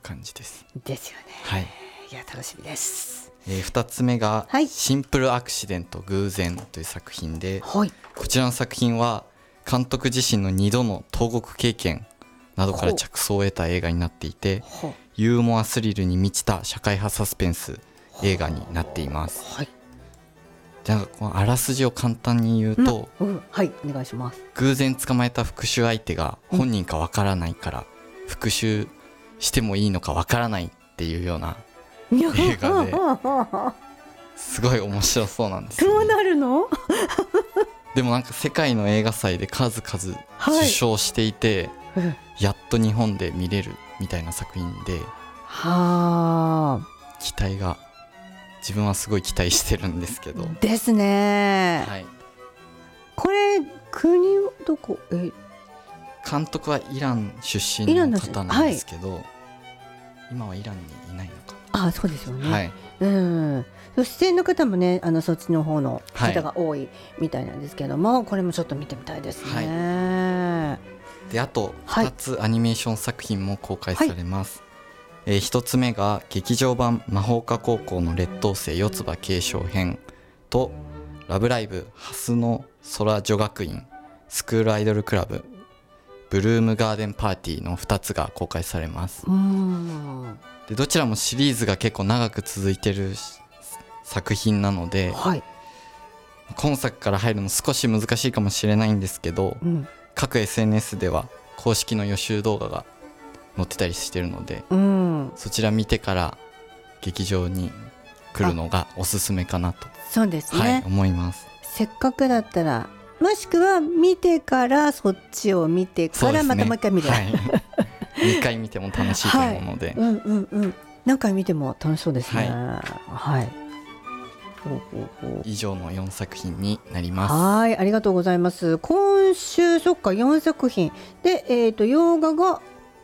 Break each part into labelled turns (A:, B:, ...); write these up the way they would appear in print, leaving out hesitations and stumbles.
A: 感じです。
B: ですよね。
A: はい。
B: いや楽しみです。
A: 2つ目が、
B: はい、
A: シンプルアクシデント偶然という作品で、
B: はい、
A: こちらの作品は監督自身の2度の投獄経験などから着想を得た映画になっていて、ユーモアスリルに満ちた社会派サスペンス映画になっています。
B: はい、
A: じゃあこのあらすじを簡単に言うと、
B: はい、お願いします。
A: 偶然捕まえた復讐相手が本人かわからないから、復讐してもいいのかわからないっていうような映画ですごい面白そうなんですよね。
B: どうなるの？
A: でもなんか世界の映画祭で数々受賞していて、やっと日本で見れるみたいな作品で、期待が、自分はすごい期待してるんですけど
B: ですね、はい、これ国どこ？
A: 監督はイラン出身の方なんですけど、はい、今はイランにいないのかな。
B: そうですよね、
A: はい、
B: 出演の方もねそっちの方の方が多いみたいなんですけども、これもちょっと見てみたいですね、
A: はい、であと2つアニメーション作品も公開されます、1つ目が劇場版魔法科高校の劣等生四つ葉継承編とラブライブ蓮の空女学院スクールアイドルクラブブルームガーデンパーティーの2つが公開されます。でどちらもシリーズが結構長く続いてる作品なので、はい、今作から入るの少し難しいかもしれないんですけど、各 SNS では公式の予習動画が載ってたりしてるので、そちら見てから劇場に来るのがおすすめかなと、
B: そうですね、
A: はい、思います。
B: せっかくだったらもしくは見てからそっちを見てからまたもう一回見る、はい、
A: 2回見ても楽しいと思うので、
B: 何回見ても楽しそうですね。はい、
A: 以上の4作品になります。
B: はい、ありがとうございます。今週そっか4作品で、洋画が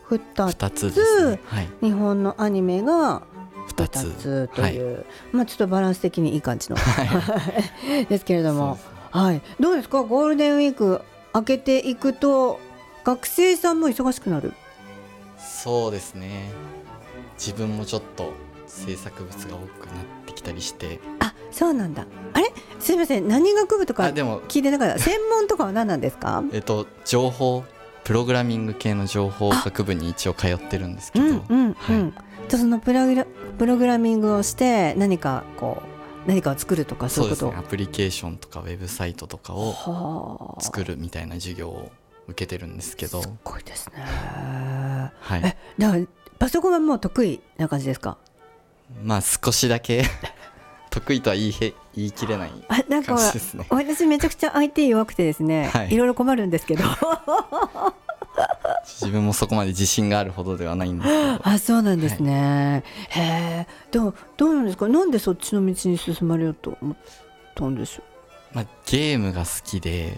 B: 2つ
A: ですね、はい、
B: 日本のアニメが2つという、はい、ちょっとバランス的にいい感じの、ですけれども、はい、どうですか、ゴールデンウィーク明けていくと学生さんも忙しくなる？
A: そうですね、自分もちょっと制作物が多くなってきたりして。
B: そうなんだ。あれすいません、何学部とか聞いてなかった。専門とかは何なんですか？
A: 情報プログラミング系の情報学部に一応通ってるんですけど、
B: そのプログラミングをして何かを作るとかそういうこと。
A: そうですね、アプリケーションとかウェブサイトとかを作るみたいな授業を受けてるんですけど。
B: すごいですね、
A: はい、
B: だからパソコンはもう得意な感じですか？
A: 少しだけ得意とは言い切れない感じですね。
B: 私めちゃくちゃ IT 弱くてですね、いろいろ困るんですけど
A: 自分もそこまで自信があるほどではないんですけど。
B: そうなんですね、へえ。でもどうなんですか、なんでそっちの道に進まれようと思ったんでしょう？
A: ゲームが好きで、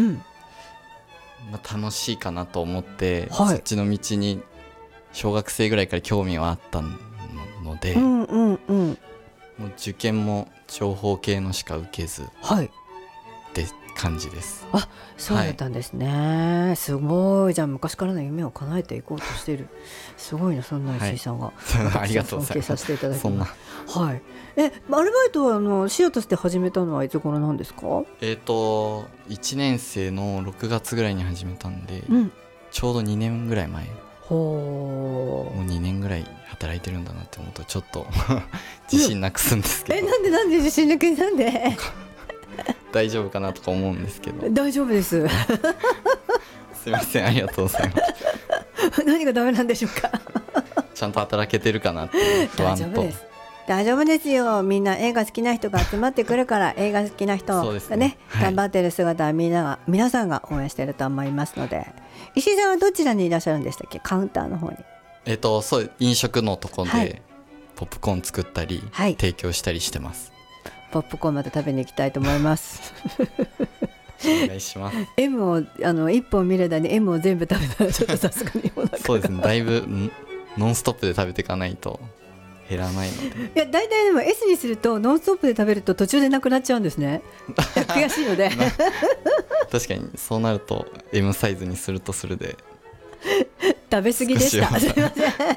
A: 楽しいかなと思って、そっちの道に小学生ぐらいから興味はあったので、もう受験も情報系のしか受けず、って感じです。
B: そうだったんですね、すごい。じゃあ昔からの夢を叶えていこうとしている、すごいな、そんな石井さんが、
A: ありがとうございます。
B: 尊敬させていただきます。アルバイトはシアとして始めたのはいつ頃なんですか
A: ？1年生の6月ぐらいに始めたんで、ちょうど2年ぐらい前。もう2年ぐらい働いてるんだなって思うとちょっと自信なくすんですけど。
B: なんで自信なくなんで
A: 大丈夫かなとか思うんですけど。
B: 大丈夫です
A: すいません、ありがとうございます
B: 何がダメなんでしょうか
A: ちゃんと働けてるかなって不安と。
B: 大丈夫ですよ、みんな映画好きな人が集まってくるから映画好きな人がね、頑張ってる姿は皆さんが応援してると思いますので。石井さんはどちらにいらっしゃるんでしたっけ？カウンターの方に。
A: そう飲食のところでポップコーン作ったり、提供したりしてます。
B: ポップコーンまた食べに行きたいと思います
A: お願いします。
B: M を1本見る間に M を全部食べたらちょっとさすがに
A: そうですね、だいぶノンストップで食べていかないと減らないので。
B: いや大体でも S にするとノンストップで食べると途中でなくなっちゃうんですね悔しいので
A: 確かにそうなると M サイズにするとするで
B: 食べ過ぎでしたすいません